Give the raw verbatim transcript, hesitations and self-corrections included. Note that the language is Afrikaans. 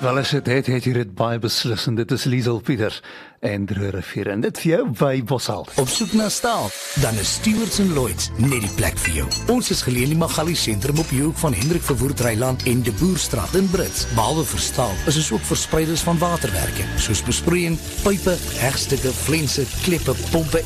Wel as dit het, het jy dit baie beslis en dit is Liesel Pieters en Droë Rivier en dit vir jou by Boshal. Op soek na staal, dan is Stewards en Lloyds net die plek vir jou. Ons is geleë in die Magali sentrum op die hoek van Hendrik Verwoerd Reiland en De Boerstraat in Brits. Behalwe vir staal, is ons ook verspreiders van waterwerke, soos besproeiing, pype, hegstukke, flense, kleppe, pompe